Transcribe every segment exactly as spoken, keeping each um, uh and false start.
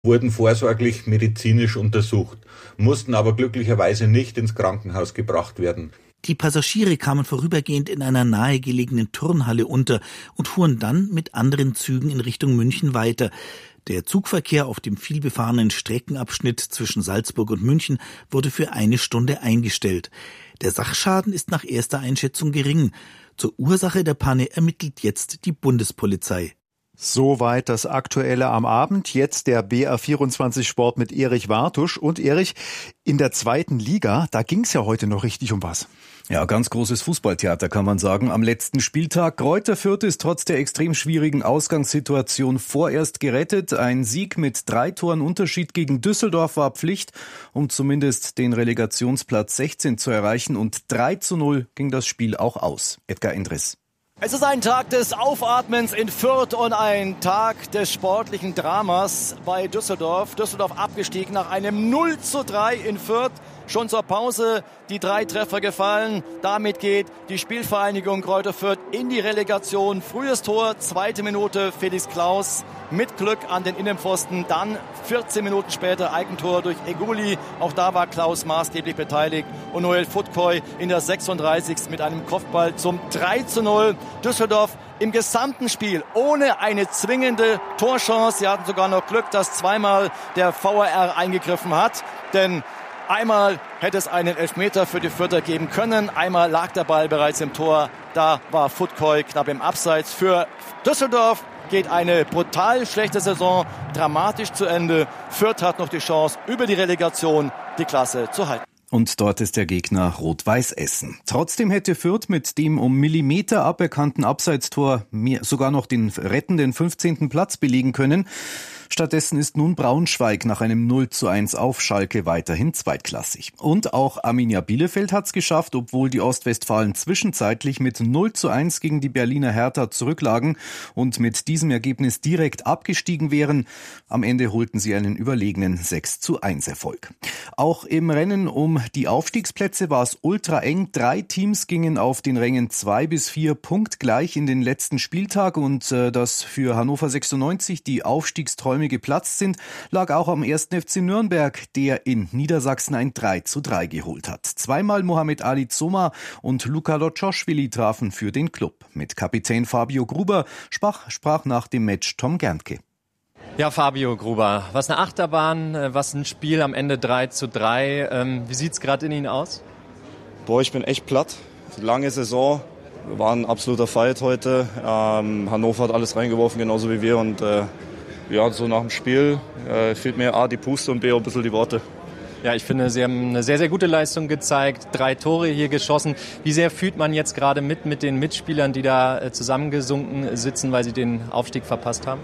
wurden vorsorglich medizinisch untersucht, mussten aber glücklicherweise nicht ins Krankenhaus gebracht werden. Die Passagiere kamen vorübergehend in einer nahegelegenen Turnhalle unter und fuhren dann mit anderen Zügen in Richtung München weiter. Der Zugverkehr auf dem vielbefahrenen Streckenabschnitt zwischen Salzburg und München wurde für eine Stunde eingestellt. Der Sachschaden ist nach erster Einschätzung gering. Zur Ursache der Panne ermittelt jetzt die Bundespolizei. Soweit das Aktuelle am Abend. Jetzt der B R vierundzwanzig Sport mit Erich Wartusch. Und Erich, in der zweiten Liga, da ging es ja heute noch richtig um was. Ja, ganz großes Fußballtheater kann man sagen. Am letzten Spieltag. Greuther Fürth ist trotz der extrem schwierigen Ausgangssituation vorerst gerettet. Ein Sieg mit drei Toren Unterschied gegen Düsseldorf war Pflicht, um zumindest den Relegationsplatz sechzehn zu erreichen. Und drei zu null ging das Spiel auch aus. Edgar Endres. Es ist ein Tag des Aufatmens in Fürth und ein Tag des sportlichen Dramas bei Düsseldorf. Düsseldorf abgestiegen nach einem null zu drei in Fürth. Schon zur Pause die drei Treffer gefallen. Damit geht die Spielvereinigung Greuther Fürth in die Relegation. Frühes Tor, zweite Minute, Felix Klaus mit Glück an den Innenpfosten. Dann vierzehn Minuten später Eigentor durch Eguli. Auch da war Klaus maßgeblich beteiligt. Und Noel Futkoy in der sechsunddreißigsten mit einem Kopfball zum drei zu null. Düsseldorf im gesamten Spiel ohne eine zwingende Torchance. Sie hatten sogar noch Glück, dass zweimal der V A R eingegriffen hat. Denn einmal hätte es einen Elfmeter für die Fürther geben können. Einmal lag der Ball bereits im Tor. Da war Futkoy knapp im Abseits. Für Düsseldorf geht eine brutal schlechte Saison dramatisch zu Ende. Fürth hat noch die Chance, über die Relegation die Klasse zu halten. Und dort ist der Gegner Rot-Weiß Essen. Trotzdem hätte Fürth mit dem um Millimeter aberkannten Abseitstor sogar noch den rettenden fünfzehnten Platz belegen können. Stattdessen ist nun Braunschweig nach einem null zu eins auf Schalke weiterhin zweitklassig. Und auch Arminia Bielefeld hat's geschafft, obwohl die Ostwestfalen zwischenzeitlich mit null zu eins gegen die Berliner Hertha zurücklagen und mit diesem Ergebnis direkt abgestiegen wären. Am Ende holten sie einen überlegenen sechs zu eins Erfolg. Auch im Rennen um die Aufstiegsplätze war es ultra eng. Drei Teams gingen auf den Rängen zwei bis vier punktgleich in den letzten Spieltag und äh, dass für Hannover sechsundneunzig die Aufstiegsträume geplatzt sind, lag auch am ersten F C Nürnberg, der in Niedersachsen ein drei zu drei geholt hat. Zweimal Mohamed Ali Zoma und Luka Lotschowili trafen für den Klub. Mit Kapitän Fabio Gruber sprach, sprach nach dem Match Tom Gerntke. Ja, Fabio Gruber, was eine Achterbahn, was ein Spiel am Ende drei zu drei. Ähm, wie sieht's gerade in Ihnen aus? Boah, ich bin echt platt. Lange Saison, war ein absoluter Fight heute. Ähm, Hannover hat alles reingeworfen, genauso wie wir. Und äh, ja, so nach dem Spiel äh, fehlt mir A, die Puste und B, auch ein bisschen die Worte. Ja, ich finde, Sie haben eine sehr, sehr gute Leistung gezeigt. Drei Tore hier geschossen. Wie sehr fühlt man jetzt gerade mit mit den Mitspielern, die da äh, zusammengesunken sitzen, weil sie den Aufstieg verpasst haben?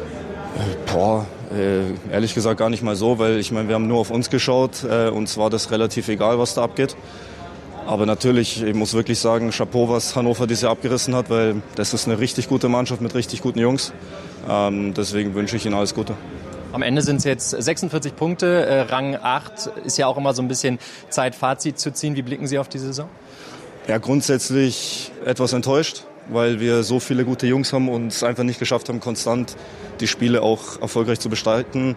Boah, äh, ehrlich gesagt gar nicht mal so, weil ich meine, wir haben nur auf uns geschaut. Äh, uns war das relativ egal, was da abgeht. Aber natürlich, ich muss wirklich sagen, Chapeau, was Hannover dieses Jahr abgerissen hat, weil das ist eine richtig gute Mannschaft mit richtig guten Jungs. Ähm, deswegen wünsche ich Ihnen alles Gute. Am Ende sind es jetzt sechsundvierzig Punkte, äh, Rang acht. Ist ja auch immer so ein bisschen Zeit, Fazit zu ziehen. Wie blicken Sie auf die Saison? Ja, grundsätzlich etwas enttäuscht, weil wir so viele gute Jungs haben und es einfach nicht geschafft haben, konstant die Spiele auch erfolgreich zu bestreiten.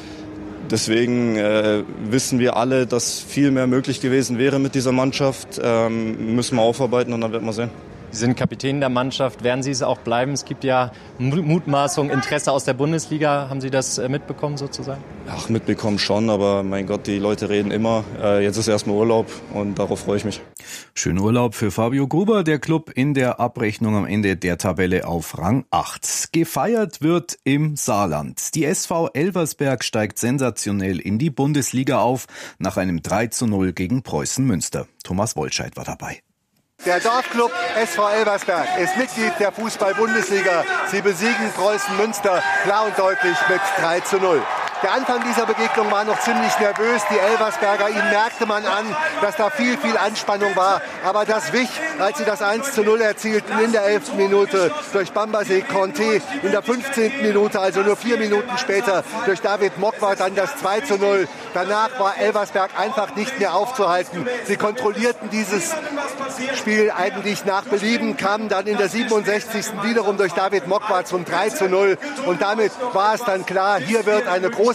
Deswegen äh, wissen wir alle, dass viel mehr möglich gewesen wäre mit dieser Mannschaft. Ähm, müssen wir aufarbeiten und dann werden wir sehen. Sie sind Kapitän der Mannschaft. Werden Sie es auch bleiben? Es gibt ja Mutmaßung, Interesse aus der Bundesliga. Haben Sie das mitbekommen sozusagen? Ach, mitbekommen schon, aber mein Gott, die Leute reden immer. Äh, jetzt ist erstmal Urlaub und darauf freue ich mich. Schönen Urlaub für Fabio Gruber, der Klub in der Abrechnung am Ende der Tabelle auf Rang acht. Gefeiert wird im Saarland. Die S V Elversberg steigt sensationell in die Bundesliga auf nach einem drei zu null gegen Preußen Münster. Thomas Wollscheid war dabei. Der Dorfclub S V Elversberg ist Mitglied der Fußball-Bundesliga. Sie besiegen Preußen Münster klar und deutlich mit drei zu null. Der Anfang dieser Begegnung war noch ziemlich nervös. Die Elversberger, ihnen merkte man an, dass da viel, viel Anspannung war. Aber das wich, als sie das eins zu null erzielten in der elften Minute durch Bambasé Conté. In der fünfzehnten Minute, also nur vier Minuten später, durch David Mokwart dann das zwei zu null. Danach war Elversberg einfach nicht mehr aufzuhalten. Sie kontrollierten dieses Spiel eigentlich nach Belieben, kamen dann in der siebenundsechzigsten wiederum durch David Mokwart zum drei zu null. Und damit war es dann klar, hier wird eine große